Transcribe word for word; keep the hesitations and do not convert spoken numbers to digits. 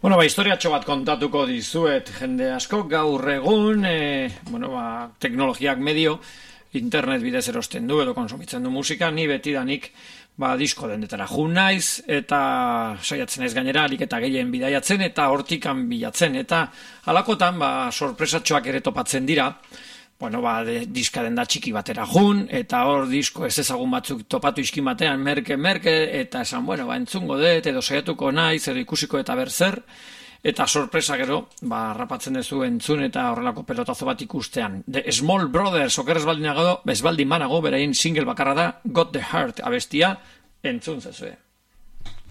Bueno, ba, historiatxo bat kontatuko dizuet jende asko, gaur egun, e, bueno, ba, teknologiak medio, internet bidez erosten du edo konsumitzen du musika, ni betidanik ba, disko dendetara jun naiz, eta saiatzen naiz gainera, alik eta gehien bidaiatzen, eta hortikan bilatzen, eta halakotan, ba, sorpresatxoak ere topatzen dira, bueno, ba, de, diska denda txiki batera jun, eta hor disko ez ezagun batzuk topatu iskin batean, merke, merke, eta esan, bueno, ba, entzungo dut, edo saiatuko naiz, edo ikusiko eta berzer, eta sorpresa gero, ba, rapatzen duzu entzun eta horrelako pelotazo bat ikustean. The Small Brothers, oker ezbaldin manago, beraien single bakarra da, Got the Heart abestia, entzun zezue.